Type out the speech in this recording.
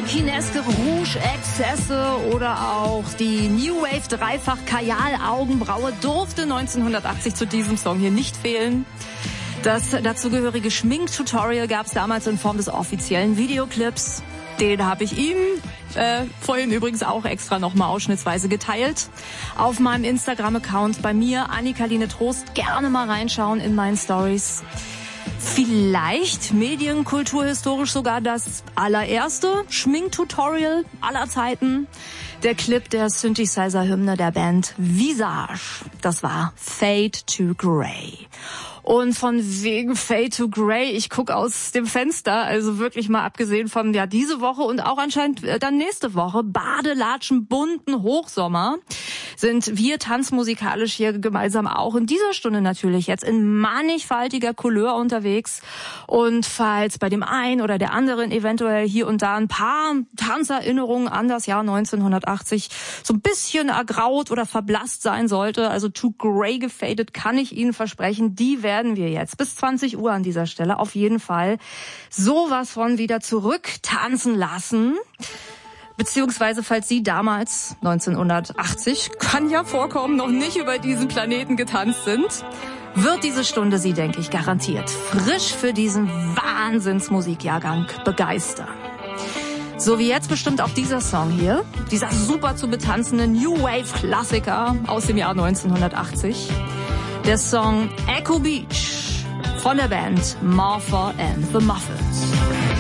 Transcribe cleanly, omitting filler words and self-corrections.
Mannequineske Rouge-Exzesse oder auch die New Wave Dreifach Kajal-Augenbraue durfte 1980 zu diesem Song hier nicht fehlen. Das dazugehörige Schminktutorial gab es damals in Form des offiziellen Videoclips. Den habe ich ihm vorhin übrigens auch extra nochmal ausschnittsweise geteilt. Auf meinem Instagram-Account bei mir, Annika-Line Trost, gerne mal reinschauen in meinen Stories. Vielleicht medienkulturhistorisch sogar das allererste Schminktutorial aller Zeiten. Der Clip der Synthesizer-Hymne der Band Visage. Das war Fade to Grey. Und von wegen Fade to Grey, ich gucke aus dem Fenster, also wirklich mal abgesehen von diese Woche und auch anscheinend dann nächste Woche, Badelatschen, bunten Hochsommer, sind wir tanzmusikalisch hier gemeinsam auch in dieser Stunde natürlich jetzt in mannigfaltiger Couleur unterwegs. Und falls bei dem einen oder der anderen eventuell hier und da ein paar Tanzerinnerungen an das Jahr 1980 so ein bisschen ergraut oder verblasst sein sollte, also to grey gefadet, kann ich Ihnen versprechen, die werden wir jetzt bis 20 Uhr an dieser Stelle auf jeden Fall sowas von wieder zurück tanzen lassen. Beziehungsweise, falls Sie damals, 1980, kann ja vorkommen, noch nicht über diesen Planeten getanzt sind, wird diese Stunde Sie, denke ich, garantiert frisch für diesen Wahnsinnsmusikjahrgang begeistern. So wie jetzt bestimmt auch dieser Song hier, dieser super zu betanzende New Wave Klassiker aus dem Jahr 1980. Der Song Echo Beach von der Band Martha and the Muffins.